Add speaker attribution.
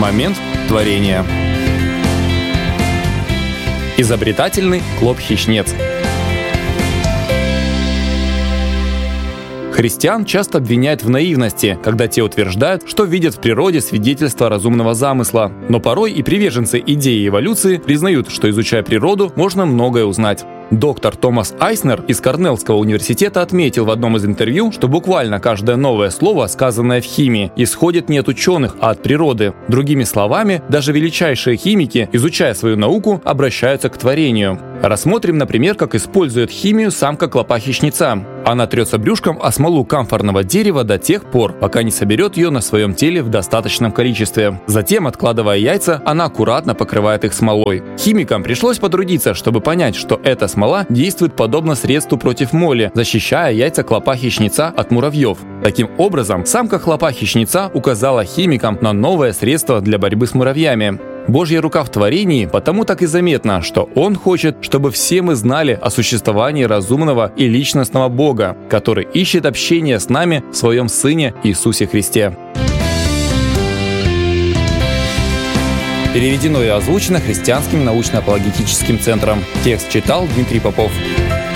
Speaker 1: Момент творения. Изобретательный клоп-хищнец. Христиан часто обвиняют в наивности, когда те утверждают, что видят в природе свидетельство разумного замысла. Но порой и приверженцы идеи эволюции признают, что, изучая природу, можно многое узнать. Доктор Томас Айснер из Корнеллского университета отметил в одном из интервью, что буквально каждое новое слово, сказанное в химии, исходит не от ученых, а от природы. Другими словами, даже величайшие химики, изучая свою науку, обращаются к творению. Рассмотрим, например, как использует химию самка клопа-хищнеца. Она трется брюшком о смолу камфорного дерева до тех пор, пока не соберет ее на своем теле в достаточном количестве. Затем, откладывая яйца, она аккуратно покрывает их смолой. Химикам пришлось потрудиться, чтобы понять, что эта смола действует подобно средству против моли, защищая яйца клопа-хищнеца от муравьев. Таким образом, самка клопа-хищнеца указала химикам на новое средство для борьбы с муравьями. Божья рука в творении потому так и заметна, что Он хочет, чтобы все мы знали о существовании разумного и личностного Бога, который ищет общение с нами в Своем Сыне Иисусе Христе. Переведено и озвучено Христианским научно-апологетическим центром. Текст читал Дмитрий Попов.